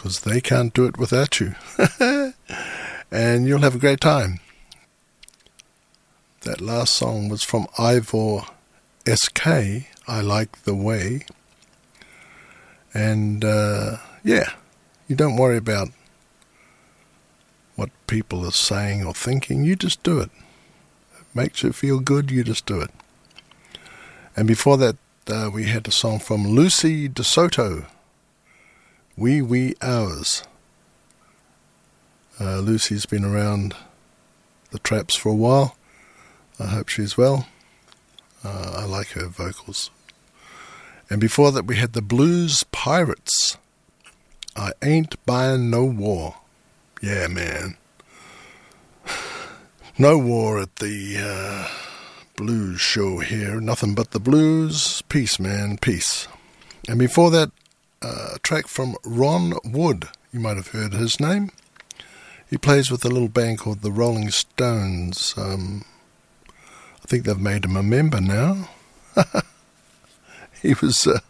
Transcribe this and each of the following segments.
because they can't do it without you. And you'll have a great time. That last song was from Ivor SK, I Like the Way. And yeah, you don't worry about what people are saying or thinking. You just do it. It makes you feel good, you just do it. And before that, we had a song from Lucy DeSoto, Wee Wee Hours. Lucy's been around the traps for a while. I hope she's well. I like her vocals. And before that, we had the Blues Pirates, I Ain't Buying No War. Yeah, man. No war at the blues show here. Nothing but the blues. Peace, man, peace. And before that, a track from Ron Wood. You might have heard his name. He plays with a little band called the Rolling Stones. I think they've made him a member now. He was a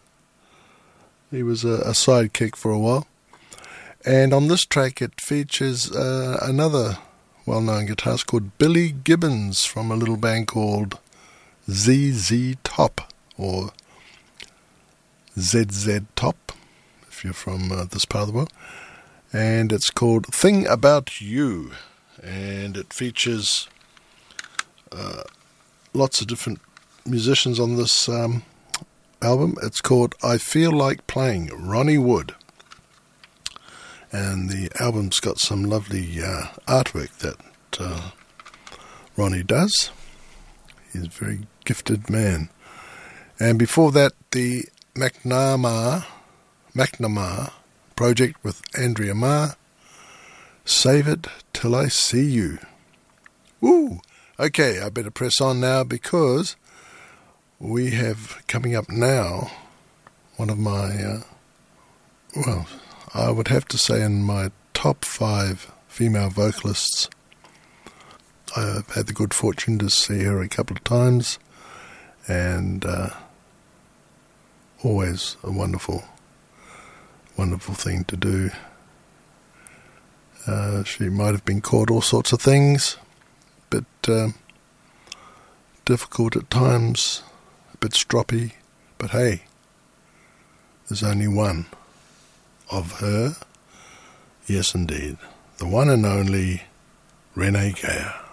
sidekick for a while. And on this track it features another well-known guitarist called Billy Gibbons from a little band called ZZ Top, or ZZ Top, if you're from this part of the world. And it's called Thing About You. And it features lots of different musicians on this album. It's called I Feel Like Playing, Ronnie Wood. And the album's got some lovely artwork that Ronnie does. He's a very gifted man. And before that, the McNamara project with Andrea Marr, Save It Till I See You. Woo! Okay, I better press on now because we have coming up now one of my, I would have to say in my top 5 female vocalists. I've had the good fortune to see her a couple of times, and always a wonderful thing to do. She might have been called all sorts of things, but difficult at times, a bit stroppy, but hey, there's only one of her. Yes, indeed. The one and only Renee Geyer.